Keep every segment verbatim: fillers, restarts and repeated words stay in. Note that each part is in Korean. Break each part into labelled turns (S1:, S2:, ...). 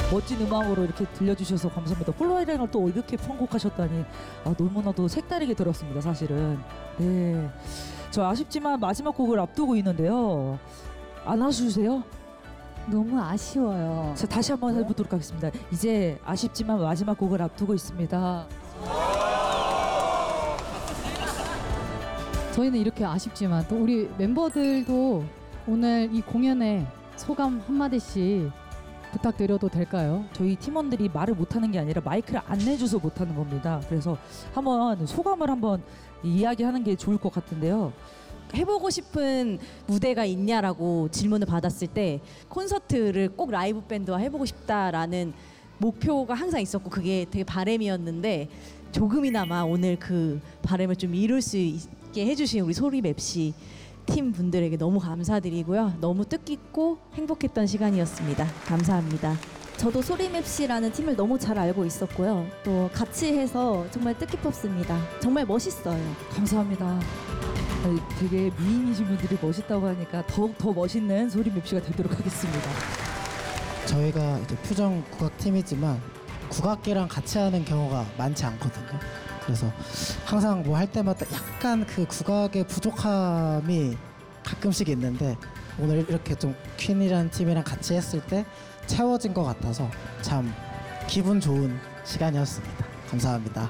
S1: 멋진 음악으로 이렇게 들려주셔서 감사합니다. 폴라리랑을 또 이렇게 편곡하셨다니 아, 너무나도 색다르게 들었습니다. 사실은. 네, 저 아쉽지만 마지막 곡을 앞두고 있는데요. 안 와주세요?
S2: 너무 아쉬워요.
S1: 자, 다시 한번 해보도록 하겠습니다. 이제 아쉽지만 마지막 곡을 앞두고 있습니다.
S2: 저희는 이렇게 아쉽지만 또 우리 멤버들도 오늘 이 공연에 소감 한마디씩 부탁드려도 될까요?
S1: 저희 팀원들이 말을 못하는 게 아니라 마이크를 안 내줘서 못하는 겁니다. 그래서 한번 소감을 한번 이야기하는 게 좋을 것 같은데요.
S3: 해보고 싶은 무대가 있냐라고 질문을 받았을 때 콘서트를 꼭 라이브 밴드와 해보고 싶다라는 목표가 항상 있었고 그게 되게 바람이었는데 조금이나마 오늘 그 바람을 좀 이룰 수 있게 해주신 우리 소리맵시 팀 분들에게 너무 감사드리고요. 너무 뜻깊고 행복했던 시간이었습니다. 감사합니다.
S4: 저도 소리맵시라는 팀을 너무 잘 알고 있었고요. 또 같이 해서 정말 뜻깊었습니다. 정말 멋있어요.
S1: 감사합니다. 아니, 되게 미인이신 분들이 멋있다고 하니까 더욱 더 멋있는 소리맵시가 되도록 하겠습니다.
S5: 저희가 이제 퓨전 국악 팀이지만 국악기랑 같이 하는 경우가 많지 않거든요. 그래서 항상 뭐 할 때마다 약간 그 국악의 부족함이 가끔씩 있는데 오늘 이렇게 좀 퀸이라는 팀이랑 같이 했을 때 채워진 것 같아서 참 기분 좋은 시간이었습니다. 감사합니다.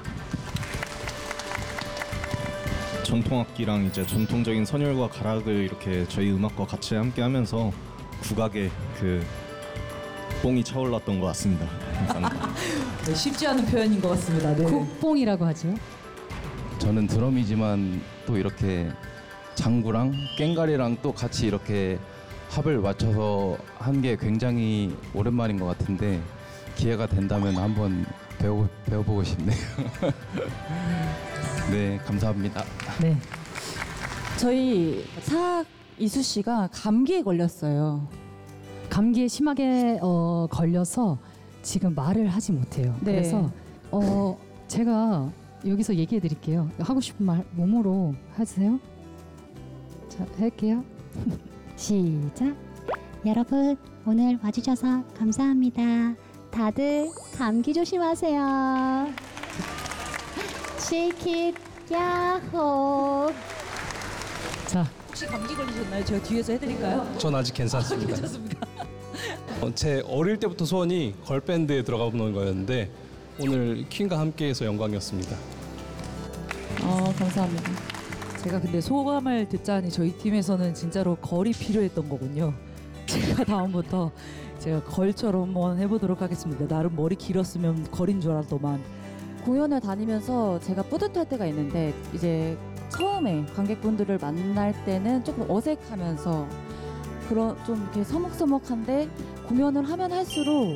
S6: 전통악기랑 이제 전통적인 선율과 가락을 이렇게 저희 음악과 같이 함께하면서 국악의 그 뽕이 차올랐던 것 같습니다. 감사합니다.
S1: 네, 쉽지 않은 표현인 것 같습니다. 네.
S2: 국뽕이라고 하죠.
S7: 저는 드럼이지만 또 이렇게 장구랑 꽹가리랑 또 같이 이렇게 합을 맞춰서 한 게 굉장히 오랜만인 것 같은데 기회가 된다면 한번 배워, 배워보고 싶네요. 네, 감사합니다.
S1: 네.
S8: 저희 사학 이수 씨가 감기에 걸렸어요.
S2: 감기에 심하게 어, 걸려서 지금 말을 하지 못해요.
S8: 네.
S2: 그래서 어, 제가 여기서 얘기해 드릴게요. 하고 싶은 말 몸으로 하세요. 자, 할게요.
S9: 시작. 여러분 오늘 와주셔서 감사합니다. 다들 감기 조심하세요. Shake it, 야호.
S2: 자,
S1: 혹시 감기 걸리셨나요? 제가 뒤에서 해드릴까요?
S10: 전 아직 괜찮습니다.
S1: 괜찮습니까?
S10: 어, 제 어릴 때부터 소원이 걸밴드에 들어가 보는 거였는데 오늘 퀸과 함께해서 영광이었습니다.
S8: 어, 감사합니다.
S1: 제가 근데 소감을 듣자니 저희 팀에서는 진짜로 걸이 필요했던 거군요. 제가 다음부터 제가 걸처럼 한번 해보도록 하겠습니다. 나름 머리 길었으면 걸인 줄 알았더만.
S8: 공연을 다니면서 제가 뿌듯할 때가 있는데 이제 처음에 관객분들을 만날 때는 조금 어색하면서 그런 좀 이렇게 서먹서먹한데 공연을 하면 할수록